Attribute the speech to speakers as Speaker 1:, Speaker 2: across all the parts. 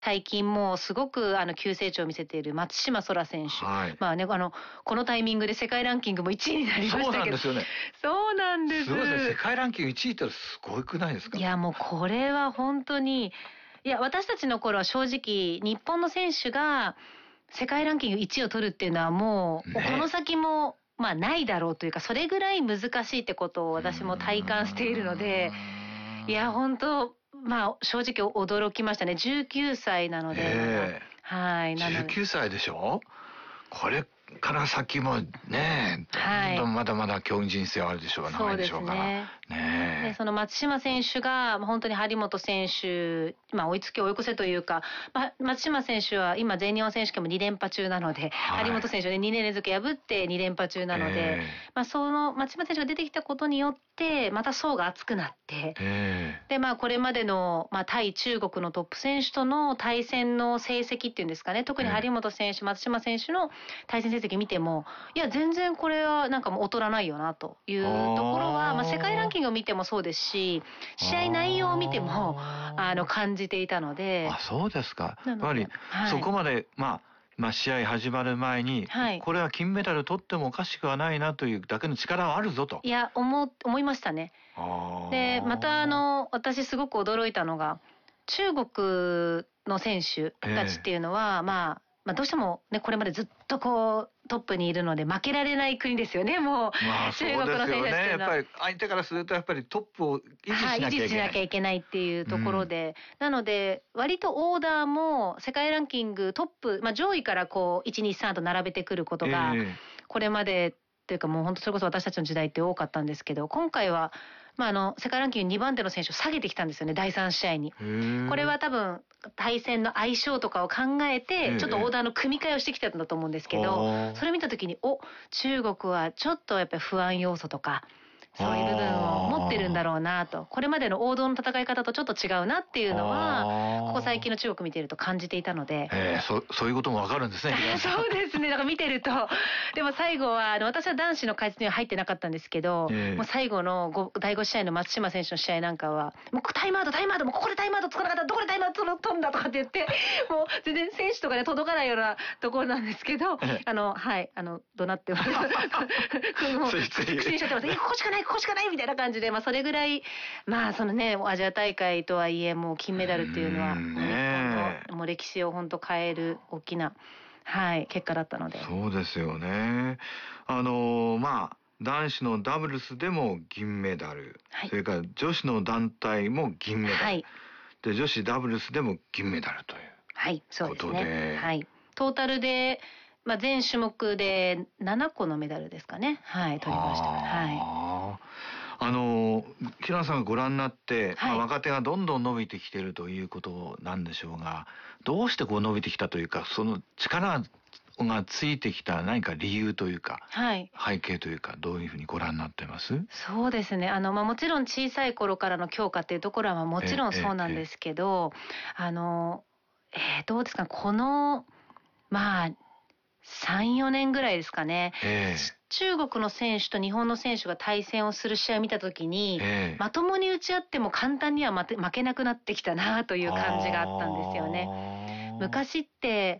Speaker 1: 最近もうすごく急成長を見せている松島輝空選手。
Speaker 2: はい。
Speaker 1: まあね、このタイミングで世界ランキングも1位になりましたけど。
Speaker 2: そうなんですよね。
Speaker 1: そうなんです。
Speaker 2: すごいですね。世界ランキング1位ってすごくないですか？
Speaker 1: いや、もうこれは本当に、いや、私たちの頃は正直、日本の選手が世界ランキング1位を取るっていうのはもう、この先も、まあないだろうというか、それぐらい難しいってことを私も体感しているので、いや、本当まあ正直驚きましたね。19歳なので。はい。
Speaker 2: 19歳でしょ？これから先もね、どんどんまだまだ競技人生はあるでしょうが、長いでしょうから。
Speaker 1: で、その松島選手が本当に張本選手、まあ追いつけ追い越せというか、まあ、松島選手は今全日本選手権も2連覇中なので、張本選手で2年連続破って2連覇中なので、まあその松島選手が出てきたことによって、また層が厚くなって、で、まあこれまでの、まあ対中国のトップ選手との対戦の成績っていうんですかね、特に張本選手、松島選手の対戦成績見ても、いや全然これはなんかもう劣らないよなというところは、まあ世界ランキングを見てもそうですし、試合内容を見ても感じていたので。
Speaker 2: あ、そうですか。やっぱりそこまで、まあ試合始まる前に、これは金メダル取ってもおかしくはないなというだけの力はあるぞと。
Speaker 1: いや、思いましたね。で、また私すごく驚いたのが、中国の選手たちっていうのは、まあどうしてもね、これまでずっとこう、トップにいるので負けられない国ですよね、もう。
Speaker 2: まあ、
Speaker 1: 中国の選手たちっていうのは。
Speaker 2: やっぱり相手からするとやっぱりトップを維持しなきゃいけないっていうところで、なので割とオーダーも世界ランキングトップ、まあ上位からこう1、2、3と並べてくることがこれまでというかもう本当それこそ私たちの時代って多かったんですけど、今回はまあ世界ランキング2番手の選手を下げてきたんですよね、第3試合に。これは多分対戦の相性とかを考えて、ちょっとオーダーの組み替えをしてきたんだと思うんですけど、それ見たときに、中国はちょっとやっぱり不安要素とか、そういう部分を持ってるんだろうなと。これまでの王道の戦い方とちょっと違うなっていうのは、ここ最近の中国見てると感じていたので。 そういうこともわかるんですね。
Speaker 1: そうですね。だから見てると。でも最後は、私は男子の解説には入ってなかったんですけど、もう最後の第5試合の松島選手の試合なんかは、もうタイムアウト、もうここでタイムアウトつかなかったらどこでタイムアウト取るんだとかって言って、もう全然選手とかね、届かないようなところなんですけど、はい、怒鳴ってます。もう、苦心しちゃってます。ここしかないみたいな感じで、まあそれぐらい、まあそのね、アジア大会とはいえ、もう金メダルっていうのは、日本のもう歴史を本当変える大きな、はい、結果だったので。
Speaker 2: そうですよね。まあ、男子のダブルスでも銀メダル、それから女子の団体も銀メダル、で女子ダブルスでも銀メダルということで、
Speaker 1: はい、そうですね。はい、トータルで、まあ、全種目で7個のメダルですかね。はい、取りました。はい。
Speaker 2: 平野さんがご覧になって、若手がどんどん伸びてきているということなんでしょうが、どうしてこう伸びてきたというか、その力がついてきた何か理由というか、背景というか、どういうふうにご覧になってます？
Speaker 1: そうですね。まあ、もちろん小さい頃からの強化っていうところはもちろんそうなんですけど、どうですか、この、まあ、3、4年ぐらいですかね。中国の選手と日本の選手が対戦をする試合を見たときに、まともに打ち合っても簡単には負けなくなってきたなという感じがあったんですよね。昔って、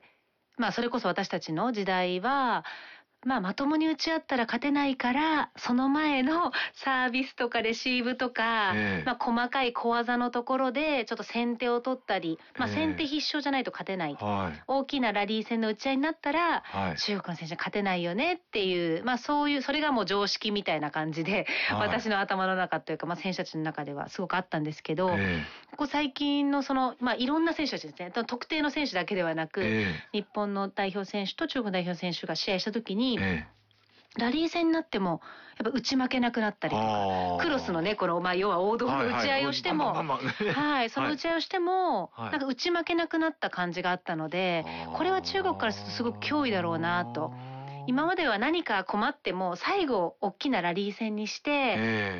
Speaker 1: まあそれこそ私たちの時代は、まあまともに打ち合ったら勝てないから、その前のサービスとかレシーブとか、まあ細かい小技のところでちょっと先手を取ったり、まあ先手必勝じゃないと勝てない。大きなラリー戦の打ち合いになったら、中国の選手は勝てないよねっていう、まあそういう、それがもう常識みたいな感じで、私の頭の中というか、まあ選手たちの中ではすごくあったんですけど、ここ最近のまあいろんな選手たちですね、特定の選手だけではなく、日本の代表選手と中国代表選手が試合したときに、ラリー戦になっても、やっぱ打ち負けなくなったりとか、クロスのね、まあ要は王道の打ち合いをしても、その打ち合いをしても、なんか打ち負けなくなった感じがあったので、これは中国からするとすごく脅威だろうなと。今までは何か困っても最後大きなラリー戦にして、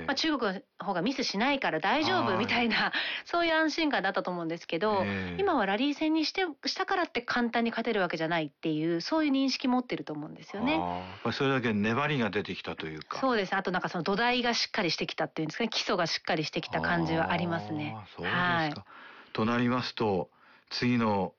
Speaker 1: まあ、中国の方がミスしないから大丈夫みたいな、そういう安心感だったと思うんですけど、今はラリー戦にしたからって簡単に勝てるわけじゃないっていう、そういう認識持ってると思うんですよね。
Speaker 2: それだけ粘りが出てきたというか。
Speaker 1: そうです。あとなんかその土台がしっかりしてきたっていうんですかね、基礎がしっかりしてきた感じはありますね。
Speaker 2: そうですか。となりますと、次の